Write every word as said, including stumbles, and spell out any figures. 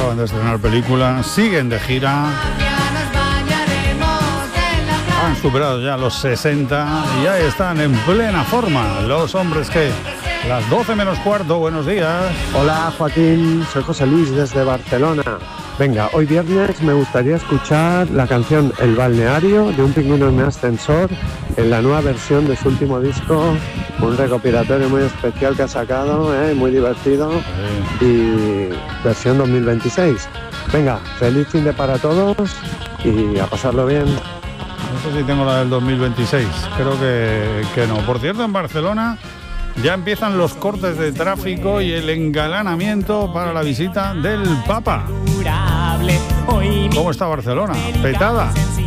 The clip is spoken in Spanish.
acaban de estrenar película, siguen de gira. Han superado ya los sesenta y ya están en plena forma los hombres que... Las doce menos cuarto, buenos días. Hola Joaquín, soy José Luis desde Barcelona. Venga, hoy viernes me gustaría escuchar la canción El Balneario de Un Pingüino en mi Ascensor en la nueva versión de su último disco, un recopilatorio muy especial que ha sacado, ¿eh? Muy divertido, sí. Y versión dos mil veintiséis. Venga, feliz fin de para todos y a pasarlo bien. No sé si tengo la del dos mil veintiséis, creo que, que no. Por cierto, en Barcelona ya empiezan los cortes de tráfico y el engalanamiento para la visita del Papa. ¿Cómo está Barcelona? ¿Petada?